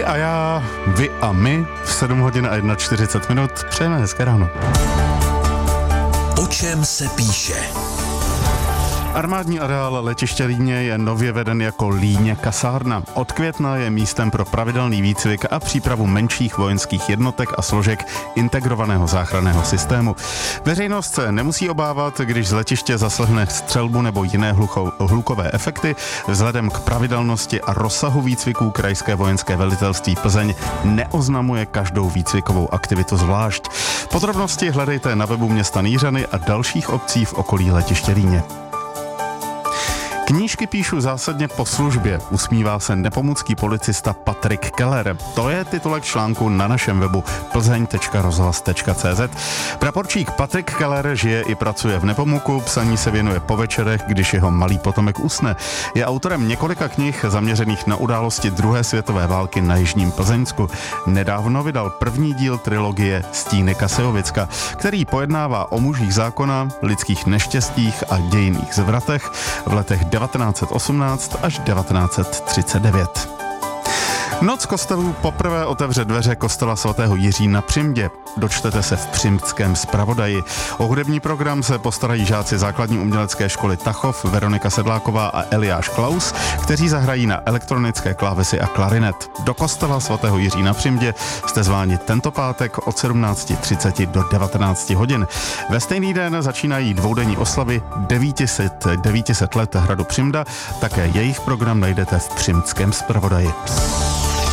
Ty a já, vy a my v 7 hodin a 41 minut přejeme hezké ráno. O čem se píše? Armádní areál letiště Líně je nově veden jako Líně kasárna. Od května je místem pro pravidelný výcvik a přípravu menších vojenských jednotek a složek integrovaného záchranného systému. Veřejnost se nemusí obávat, když z letiště zaslehne střelbu nebo jiné hlukové efekty. Vzhledem k pravidelnosti a rozsahu výcviků Krajské vojenské velitelství Plzeň neoznamuje každou výcvikovou aktivitu zvlášť. Podrobnosti hledejte na webu města Nýřany a dalších obcí v okolí letiště Líně. Knížky píšu zásadně po službě, usmívá se nepomůcký policista Patrik Keller. To je titulek článku na našem webu plzeň.rozhlas.cz. Praporčík Patrik Keller žije i pracuje v Nepomůku, psaní se věnuje po večerech, když jeho malý potomek usne. Je autorem několika knih zaměřených na události druhé světové války na jižním Plzeňsku. Nedávno vydal první díl trilogie Stíny Kasejovicka, který pojednává o mužích zákona, lidských neštěstích a dějinných zvratech v letech 1918 až 1939. Noc kostelů poprvé otevře dveře kostela svatého Jiří na Přimdě. Dočtete se v Přimdském zpravodaji. O hudební program se postarají žáci základní umělecké školy Tachov, Veronika Sedláková a Eliáš Klaus, kteří zahrají na elektronické klávesy a klarinet. Do kostela svatého Jiří na Přimdě jste zváni tento pátek od 17:30 do 19 hodin. Ve stejný den začínají dvoudenní oslavy 900 let hradu Přimda. Také jejich program najdete v Přimdském zpravodaji.